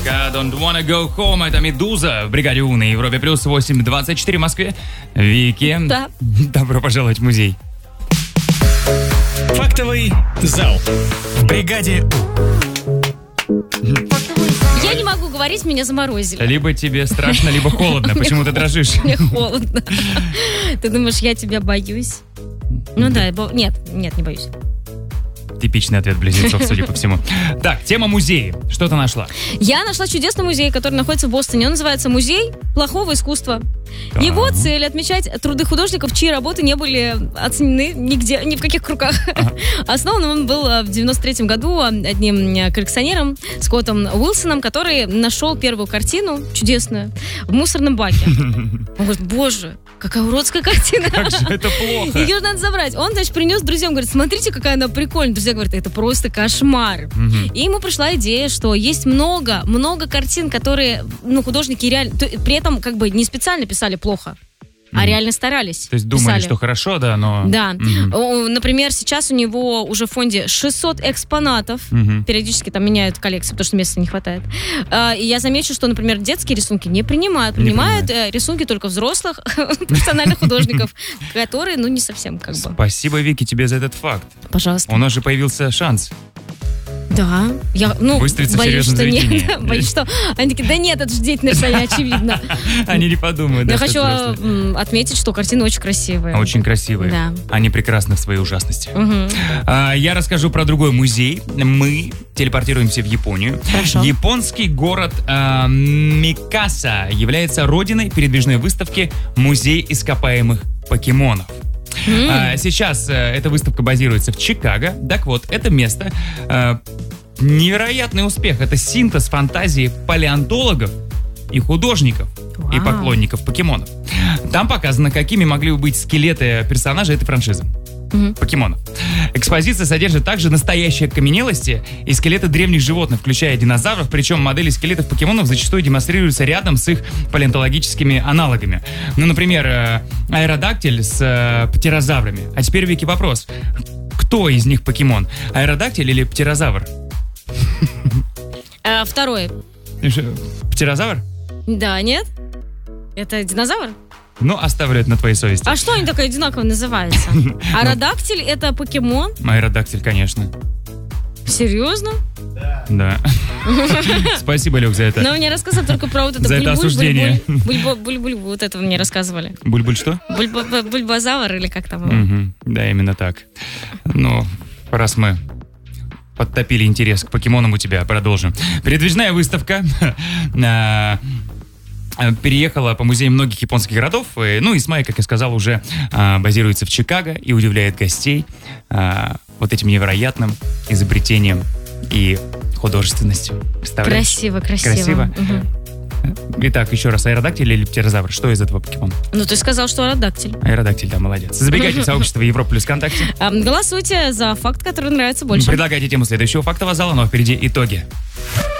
I don't wanna go home. Это «Медуза» в бригаде У на Европе плюс 8:24 в Москве. Вики, Да. добро пожаловать в музей. Фактовый зал в бригаде Я не могу говорить, меня заморозили. Либо тебе страшно, либо холодно. Почему ты дрожишь? Мне холодно. Ты думаешь, я тебя боюсь? Ну да, нет, не боюсь. Типичный ответ близнецов, судя по всему. Так, тема музея. Что ты нашла? Я нашла чудесный музей, который находится в Бостоне. Он называется «Музей плохого искусства». Так. Его цель — отмечать труды художников, чьи работы не были оценены нигде, ни в каких кругах. Основан он был в 93-м году одним коллекционером, Скоттом Уилсоном, который нашел первую картину, чудесную, в мусорном баке. Он говорит: боже, какая уродская картина. Как же это плохо. Ее надо забрать. Он, значит, принес друзьям, говорит: смотрите, какая она прикольная. Друзья говорят: это просто кошмар. И ему пришла идея, что есть много картин, которые, художники реально, при этом как бы не специально писали плохо, а реально старались. То есть думали, писали. что хорошо, да, но... Да. Например, сейчас у него уже в фонде 600 экспонатов. Периодически там меняют коллекцию, потому что места не хватает. И я замечу, что, например, детские рисунки не принимают. Принимают рисунки только взрослых профессиональных художников, которые, не совсем как бы. Спасибо, Вики, тебе за этот факт. Пожалуйста. У нас же появился шанс. Да. Я, Выставиться в боюсь, что серьезном заведении. нет. Боюсь, что... Они такие: да нет, это же деятельность, очевидно. Они не подумают. Я да, хочу что взрослые. отметить, что картины очень красивые. Очень красивые. Да. Они прекрасны в своей ужасности. Я расскажу про другой музей. Мы телепортируемся в Японию. Хорошо. Японский город Микаса является родиной передвижной выставки «Музей ископаемых покемонов». Сейчас эта выставка базируется в Чикаго. Так вот, это место невероятный успех. Это синтез фантазии палеонтологов и художников, и Вау. поклонников покемонов. Там показано, какими могли бы быть скелеты персонажей этой франшизы. Покемонов. Экспозиция содержит также настоящие окаменелости и скелеты древних животных, включая динозавров, причем модели скелетов покемонов зачастую демонстрируются рядом с их палеонтологическими аналогами. Например, аэродактиль с птерозаврами. А теперь, Вики, вопрос. Кто из них покемон? Аэродактиль или птерозавр? Второе. Птерозавр? Да, нет? Это динозавр? Оставлю это на твоей совести. А что они так одинаково называются? Аэродактиль — это покемон? Аэродактиль, конечно. Серьезно? Да. Спасибо, Люк, за это. Но мне рассказывали только про вот это За это осуждение. Буль-буль, вот это мне рассказывали. Буль-буль что? Бульбазавр или как там его? Да, именно так. Раз мы подтопили интерес к покемонам у тебя, продолжим. Передвижная выставка переехала по музеям многих японских городов. И СМАИ, как я сказал, уже базируется в Чикаго и удивляет гостей вот этим невероятным изобретением и художественностью. Представляешь? Красиво. Итак, еще раз, аэродактиль или птерозавр? Что из этого покемона? Ты сказал, что аэродактиль. Аэродактиль, да, молодец. Забегайте в сообщество Европа плюс ВКонтакте. Голосуйте за факт, который нравится больше. Предлагайте тему следующего фактового зала, но впереди итоги.